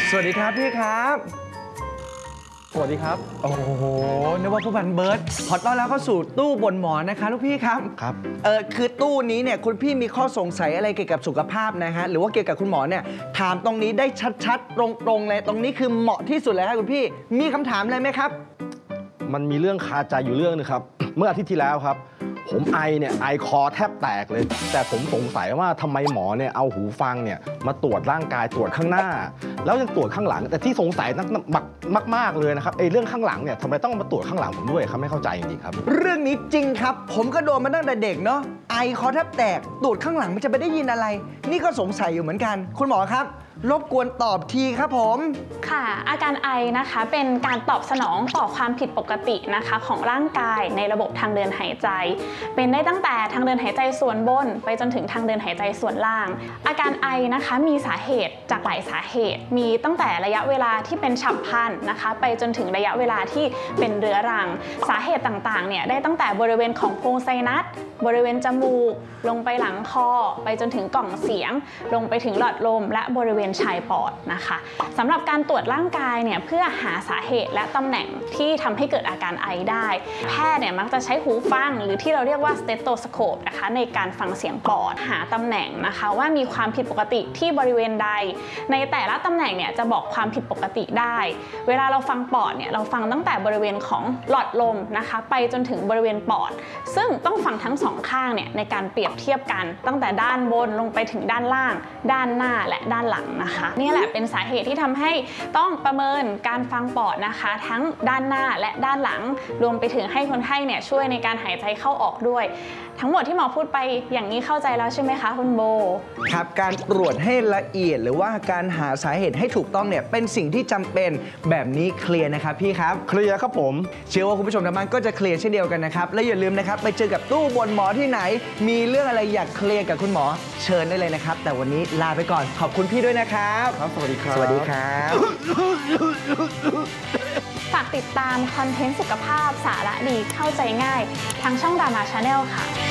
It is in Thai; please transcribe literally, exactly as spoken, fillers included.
สวัสดีครับพี่ครับสวัสดีครับโอ้โหนึกว่าผู้พันเบิร์ตขอต้อนรับเข้าสู่ตู้บนหมอนนะคะลูกพี่ครับครับเออคือตู้นี้เนี่ยคุณพี่มีข้อสงสัยอะไรเกี่ยวกับสุขภาพนะฮะหรือว่าเกี่ยวกับคุณหมอเนี่ยถามตรงนี้ได้ชัดๆตรงๆเลยตรงนี้คือเหมาะที่สุดเลยครับคุณพี่มีคำถามอะไรไหมครับมันมีเรื่องคาใจอยู่เรื่องนึงครับเมื่ออาทิตย์ที่แล้วครับผมไอเนี่ยไอคอแทบแตกเลยแต่ผมสงสัยว่าทำไมหมอเนี่ยเอาหูฟังเนี่ยมาตรวจร่างกายตรวจข้างหน้าแล้วยังตรวจข้างหลังแต่ที่สงสัยนักมากๆเลยนะครับไอเรื่องข้างหลังเนี่ยทำไมต้องมาตรวจข้างหลังผมด้วยครับไม่เข้าใจจริงๆครับเรื่องนี้จริงครับผมก็โดนมาตั้งแต่เด็กเนาะไอคอแทบแตกตรวจข้างหลังมันจะไปได้ยินอะไรนี่ก็สงสัยอยู่เหมือนกันคุณหมอครับรบกวนตอบทีครับผมค่ะอาการไอนะคะเป็นการตอบสนองต่อความผิดปกตินะคะของร่างกายในระบบทางเดินหายใจเป็นได้ตั้งแต่ทางเดินหายใจส่วนบนไปจนถึงทางเดินหายใจส่วนล่างอาการไอนะคะมีสาเหตุจากหลายสาเหตุมีตั้งแต่ระยะเวลาที่เป็นฉับพลันนะคะไปจนถึงระยะเวลาที่เป็นเรื้อรังสาเหตุต่างๆเนี่ยได้ตั้งแต่บริเวณของโพรงไซนัสบริเวณจมูกลงไปหลังคอไปจนถึงกล่องเสียงลงไปถึงหลอดลมและบริเวณชายปอดนะคะสำหรับการตรวจร่างกายเนี่ยเพื่อหาสาเหตุและตำแหน่งที่ทำให้เกิดอาการไอได้แพทย์เนี่ยมักจะใช้หูฟังหรือที่เราเรียกว่าสเตโตสโคปนะคะในการฟังเสียงปอดหาตำแหน่งนะคะว่ามีความผิดปกติที่บริเวณใดในแต่ละตำแหน่งเนี่ยจะบอกความผิดปกติได้เวลาเราฟังปอดเนี่ยเราฟังตั้งแต่บริเวณของหลอดลมนะคะไปจนถึงบริเวณปอดซึ่งต้องฟังทั้งสองข้างเนี่ยในการเปรียบเทียบกันตั้งแต่ด้านบนลงไปถึงด้านล่างด้านหน้าและด้านหลังนะคะนี่แหละเป็นสาเหตุที่ทำให้ต้องประเมินการฟังปอดนะคะทั้งด้านหน้าและด้านหลังรวมไปถึงให้คนไข้เนี่ยช่วยในการหายใจเข้าออกด้วยทั้งหมดที่หมอพูดไปอย่างนี้เข้าใจแล้วใช่ไหมคะคุณโบครับการตรวจให้ละเอียดหรือว่าการหาสาเหตุให้ถูกต้องเนี่ยเป็นสิ่งที่จำเป็นแบบนี้เคลียร์นะครับพี่ครับเคลียร์ครับผมเชื่อว่าคุณผู้ชมทางบ้านก็จะเคลียร์เช่นเดียวกันนะครับและอย่าลืมนะครับไปเจอกับตู้บนหมอที่ไหนมีเรื่องอะไรอยากเคลียร์กับคุณหมอเชิญได้เลยนะครับแต่วันนี้ลาไปก่อนขอบคุณพี่ด้วยนะครับครับสวัสดีครับสวัสดีครับฝากติดตามคอนเทนต์สุขภาพสาระดีเข้าใจง่ายทางช่องรามาชาแนลค่ะ